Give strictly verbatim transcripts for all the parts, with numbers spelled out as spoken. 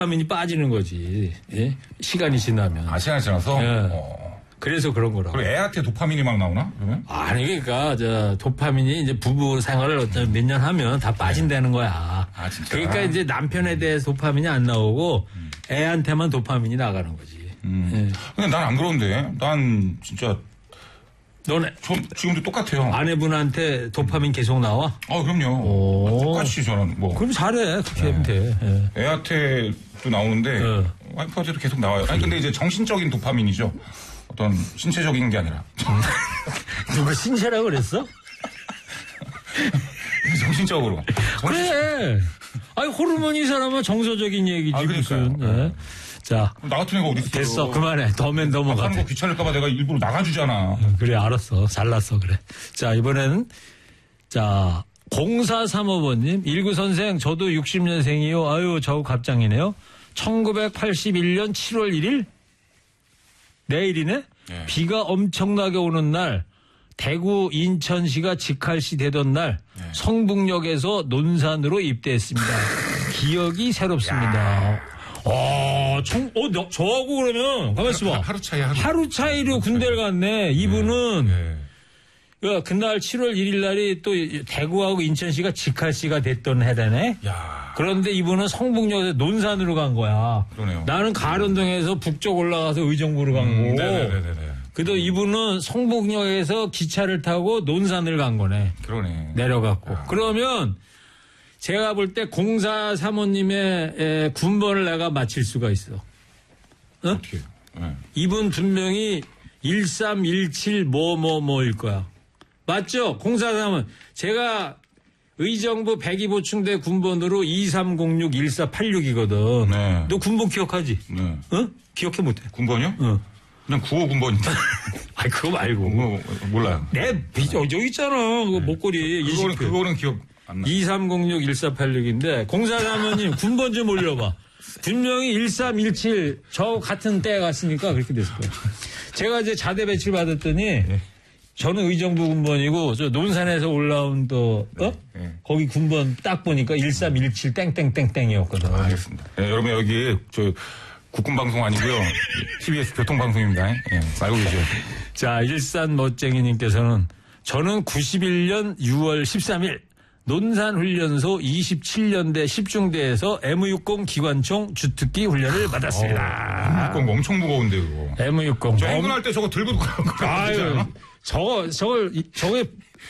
도파민이 빠지는 거지. 예? 시간이 지나면. 아, 시간이 지나서? 예. 어. 그래서 그런 거라고. 그리고 애한테 도파민이 막 나오나? 그러면? 아니, 그러니까, 저, 도파민이 이제 부부 생활을 어떤 몇 년 하면 다 빠진다는 거야. 아, 진짜? 그러니까 이제 남편에 대해서 도파민이 안 나오고 음. 애한테만 도파민이 나가는 거지. 음. 예. 근데 난 안 그런데. 난 진짜. 너네. 저 지금도 똑같아요. 아내분한테 도파민 계속 나와? 아, 그럼요. 오. 똑같이 저는 뭐. 그럼 잘해. 그렇게 하면 돼. 예. 애한테도 나오는데. 어. 와이프한테도 계속 나와요. 아니, 근데 이제 정신적인 도파민이죠. 어떤 신체적인 게 아니라. 누가 신체라고 그랬어? 정신적으로. 정신... 그래. 아니, 호르몬이 사람은 정서적인 얘기지. 아, 무슨. 예. 자. 나 같은 애가 어디 있어? 됐어. 그만해. 더면 넘어가. 하는 거 귀찮을까봐 내가 일부러 나가주잖아. 그래, 알았어. 잘났어. 그래. 자, 이번에는, 자, 공사삼오 번님. 일구 선생, 저도 육십 년생이요. 아유, 저우 갑장이네요. 천구백팔십일 년 칠월 일일? 내일이네? 네. 비가 엄청나게 오는 날, 대구 인천시가 직할시 되던 날, 네. 성북역에서 논산으로 입대했습니다. 기억이 새롭습니다. 아, 청, 어, 너, 저하고 그러면, 가만있어 봐. 하루 차이, 하루, 하루 차이로 군대를 갔네. 이분은, 네. 네. 그날 칠월 일일 날이 또 대구하고 인천시가 직할시가 됐던 해라네. 야. 그런데 이분은 성북역에서 논산으로 간 거야. 그러네요. 나는 가련동에서 북쪽 올라가서 의정부로 간 음, 거고. 네네네네. 그래도 이분은 성북역에서 기차를 타고 논산을 간 거네. 그러네. 내려갔고. 야. 그러면 제가 볼 때 공사사모님의 군번을 내가 맞힐 수가 있어. 어? 어떻게 해요? 네. 이분 분명히 일삼일칠 뭐뭐뭐일 거야. 맞죠? 공사사모. 제가 의정부 백이 보충대 군번으로 이삼공육 일사팔육이거든. 네. 너 군번 기억하지? 네. 어? 기억해 못해? 군번이요? 어. 그냥 구호 군번인데. 아니, 그거 말고. 뭐, 몰라요. 내, 비, 어, 여기 있잖아. 그 목걸이. 그거는, 이십 회. 그거는 기억 안 나. 이삼공육 일사팔육인데, 공사사모님 군번 좀 올려봐. 분명히 일삼일칠, 저 같은 때 갔으니까 그렇게 됐을 거예요. 제가 이제 자대 배치를 받았더니, 네. 저는 의정부 군번이고, 저 논산에서 올라온 또, 어? 네. 네. 거기 군번 딱 보니까 일삼일칠 땡땡땡땡이었거든. 아, 알겠습니다. 네, 여러분 여기, 저, 국군방송 아니고요. 티비에스 교통방송입니다. 예, 알고 계세요. 자, 일산 멋쟁이님께서는 저는 구십일 년 유월 십삼일 논산훈련소 이십칠 년대 십중대에서 엠 육십 기관총 주특기 훈련을 받았습니다. 엠 육십 엄청 무거운데 그거. 엠 육십. 저 행군할 때 저거 들고 가지 않아? 저거 저걸 저게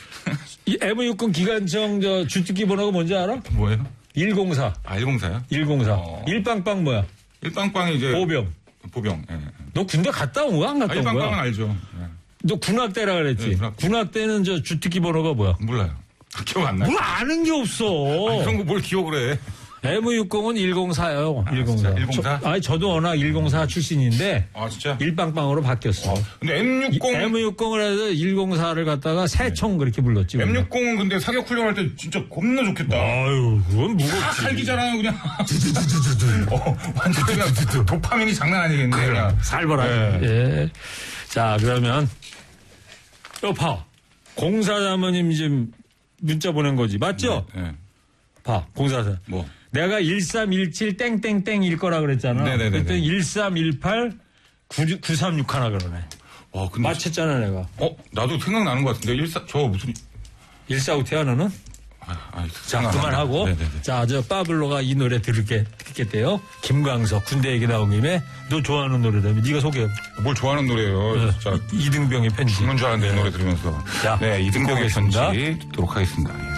엠 육십 기관총 저 주특기 번호가 뭔지 알아? 뭐예요? 일공사. 아, 일공사요? 일공사. 어. 일빵빵 뭐야? 일빵빵이 이제 보병. 보병. 예. 너 군대 갔다 온 거야? 안 갔다 아, 온 거야? 일빵빵은 알죠. 예. 너 군악대라 그랬지? 네, 군악대. 군악대는 저 주특기 번호가 뭐야? 몰라요. 기억 안 나요. 뭘 아는 게 없어. 아니, 그런 거 뭘 기억을 해. 엠 육십은 일공사요. 아, 일공사. 진짜? 일공사? 저, 아니, 저도 워낙 일공사 출신인데. 아, 진짜? 일빵빵으로 바뀌었어. 어. 근데 엠 육십. 엠 육십을 해서 일공사를 갖다가 새총 그렇게 불렀지. 엠 육십은 근데 사격 훈련할 때 진짜 겁나 좋겠다. 아유, 그건 다 무겁지. 살기잖아요, 그냥. 어, 완전 그냥 도파민이 장난 아니겠네, 그냥. 살벌하게. 네. 예. 자, 그러면. 여파. 공사사모님 지금 문자 보낸 거지. 맞죠? 네. 네. 봐, 공사사. 뭐. 내가 일삼일칠 땡땡땡일 거라 그랬잖아. 네네네. 그랬더니 일삼일팔 구삼육 하나 그러네. 와, 근데. 맞췄잖아, 내가. 어, 나도 생각나는 것 같은데. 일사, 저 무슨. 일사후 태어나는? 아, 아, 자, 그만하고. 네네네. 자, 저 빠블로가 이 노래 들을게, 듣겠대요. 김광석, 군대 얘기 나온 김에 너 좋아하는 노래라며. 네가 소개해. 뭘 좋아하는 노래예요. 네. 진짜. 이등병의 편지. 죽는 줄 알았는데, 이 노래 들으면서. 자, 네, 이등병의 편지 듣도록 하겠습니다.